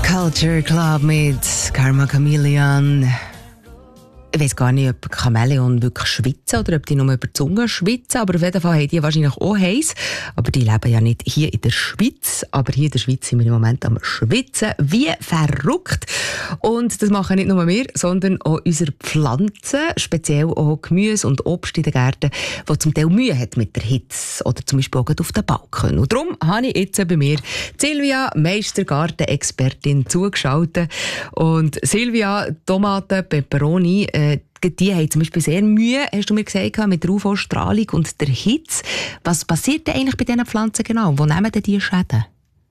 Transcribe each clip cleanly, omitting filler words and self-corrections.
Culture Club mit Karma Chameleon. Ich weiss gar nicht, ob Chamäleon wirklich schwitzen oder ob die nur über die Zunge schwitzen, aber auf jeden Fall haben die wahrscheinlich auch heiß. Aber die leben ja nicht hier in der Schweiz, aber hier in der Schweiz sind wir im Moment am Schwitzen wie verrückt. Und das machen nicht nur wir, sondern auch unsere Pflanzen, speziell auch Gemüse und Obst in den Gärten, die zum Teil Mühe hat mit der Hitze oder zum Beispiel auch auf den Balkon. Und darum habe ich jetzt bei mir Silvia, Meistergarten-Expertin, zugeschaltet. Und Silvia, Tomaten, Peperoni, die haben zum Beispiel sehr Mühe, hast du mir gesagt, mit der UV-Strahlung und der Hitze. Was passiert denn eigentlich bei diesen Pflanzen genau? Wo nehmen denn die Schäden?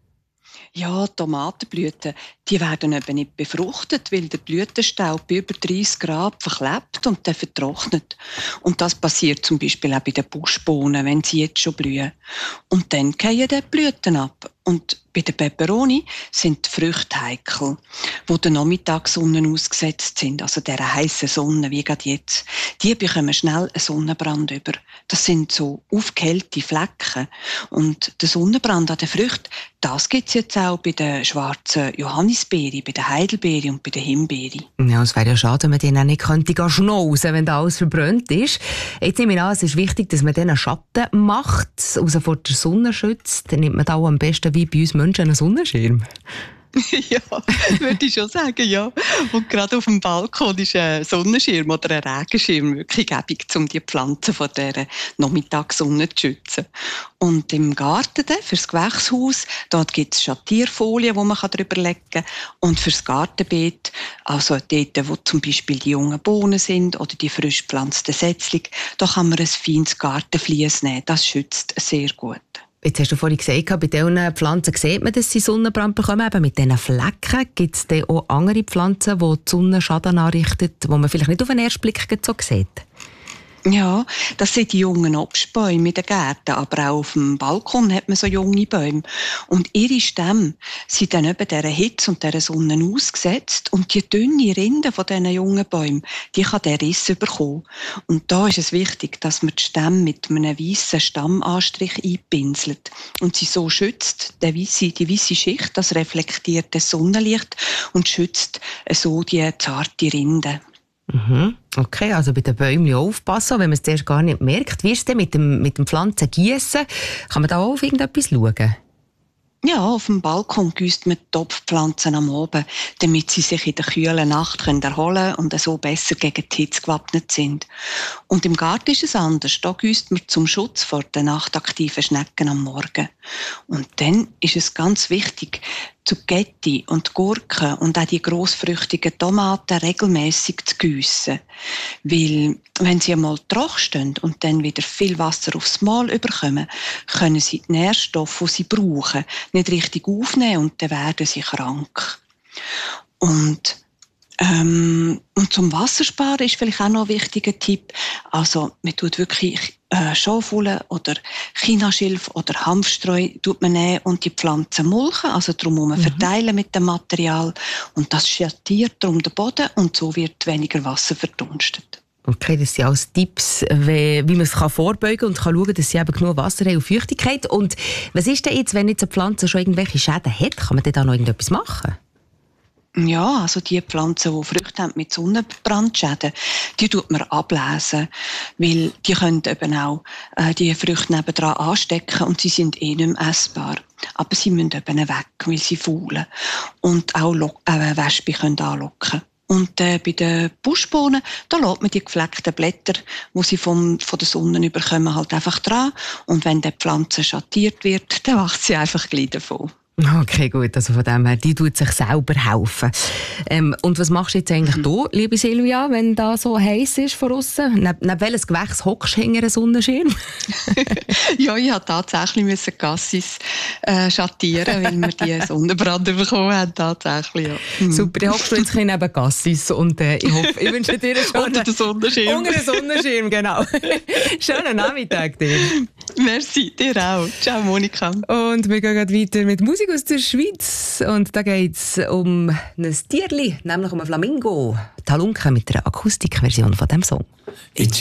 Ja, Tomatenblüten, die werden eben nicht befruchtet, weil der Blütenstaub bei über 30 Grad verklebt und dann vertrocknet. Und das passiert zum Beispiel auch bei den Buschbohnen, wenn sie jetzt schon blühen. Und dann fallen die Blüten ab. Und bei den Peperoni sind die Früchte heikel, die der Nachmittagssonne ausgesetzt sind, also dieser heißen Sonne, wie gerade jetzt. Die bekommen schnell einen Sonnenbrand über. Das sind so aufgehellte Flecken. Und der Sonnenbrand an den Früchten, das gibt es jetzt auch bei den schwarzen Johannisbeeren, bei den Heidelbeeren und bei den Himbeeren. Ja, es wäre ja schade, wenn man denen nicht könnte schnauzen, wenn da alles verbrannt ist. Jetzt nehme ich an, es ist wichtig, dass man denen Schatten macht, also vor der Sonne schützt. Dann nimmt man da auch am besten wie bei uns Menschen einen Sonnenschirm. Ja, würde ich schon sagen, ja. Und gerade auf dem Balkon ist ein Sonnenschirm oder ein Regenschirm wirklich gäbig, um die Pflanzen von dieser Nachmittagssonne zu schützen. Und im Garten, fürs Gewächshaus, dort gibt es Schattierfolien, die man drüber legen kann. Und fürs Gartenbeet, also dort, wo zum Beispiel die jungen Bohnen sind oder die frisch gepflanzten Setzlinge, da kann man ein feines Gartenvlies nehmen. Das schützt sehr gut. Jetzt hast du vorhin gesagt, bei diesen Pflanzen sieht man, dass sie Sonnenbrand bekommen. Eben mit diesen Flecken gibt es dann auch andere Pflanzen, die die Sonne Schaden anrichten, die man vielleicht nicht auf den ersten Blick so sieht. Ja, das sind die jungen Obstbäume in den Gärten, aber auch auf dem Balkon hat man so junge Bäume. Und ihre Stämme sind dann eben dieser Hitze und dieser Sonne ausgesetzt und die dünne Rinde von diesen jungen Bäumen, die kann der Riss bekommen. Und da ist es wichtig, dass man die Stämme mit einem weißen Stammanstrich einpinselt und sie so schützt, die weisse Schicht, das reflektiert das Sonnenlicht und schützt so die zarte Rinde. Okay, also bei den Bäumen aufpassen, wenn man es zuerst gar nicht merkt. Wie ist es denn mit dem Pflanzengießen? Kann man da auch auf irgendetwas schauen? Ja, auf dem Balkon gießt man die Topfpflanzen am Abend, damit sie sich in der kühlen Nacht erholen können und so besser gegen die Hitze gewappnet sind. Und im Garten ist es anders. Da gießt man zum Schutz vor den nachtaktiven Schnecken am Morgen. Und dann ist es ganz wichtig, Zucchetti und Gurken und auch die grossfrüchtigen Tomaten regelmäßig zu gießen. Weil, wenn sie einmal trocken stehen und dann wieder viel Wasser aufs Mal überkommen, können sie die Nährstoffe, die sie brauchen, nicht richtig aufnehmen und dann werden sie krank. Und zum Wassersparen ist vielleicht auch noch ein wichtiger Tipp. Also, man tut wirklich Schafwolle oder Chinaschilf oder Hanfstreu tut man nehmen und die Pflanzen mulchen, also drumherum verteilen mit dem Material. Und das schattiert darum den Boden und so wird weniger Wasser verdunstet. Okay, das sind alles Tipps, wie man es vorbeugen und schauen kann, dass sie eben genug Wasser haben und Feuchtigkeit. Und was ist denn jetzt, wenn jetzt eine Pflanze schon irgendwelche Schäden hat? Kann man denn da noch irgendetwas machen? Ja, also die Pflanzen, die Früchte haben mit Sonnenbrandschäden, die tut man ablesen, weil die können eben auch die Früchte nebendran anstecken und sie sind nicht mehr essbar. Aber sie müssen eben weg, weil sie faulen. Und auch Wespen können anlocken. Und bei den Buschbohnen, da lässt man die gefleckten Blätter, die sie von der Sonne überkommen, halt einfach dran. Und wenn die Pflanze schattiert wird, dann wacht sie einfach gleich davon. Okay, gut, also von dem her, die tut sich selber helfen. Und was machst du jetzt eigentlich hier, liebe Silvia, wenn da so heiß ist von aussen? Neben welches Gewächs hockst du hinter einem Sonnenschirm? Ja, ich musste tatsächlich Cassis schattieren, weil wir die Sonnenbrand bekommen haben, tatsächlich, ja. Super, dann hockst du jetzt ein neben Cassis und ich hoffe, ich wünsche dir einen schönen... Unter den Sonnenschirm. Unter den Sonnenschirm, genau. Schönen Nachmittag dir. Merci, dir auch. Ciao, Monika. Und wir gehen weiter mit Musik aus der Schweiz. Und da geht es um ein Tierli, nämlich um einen Flamingo. Talunke mit einer Akustikversion von diesem Song.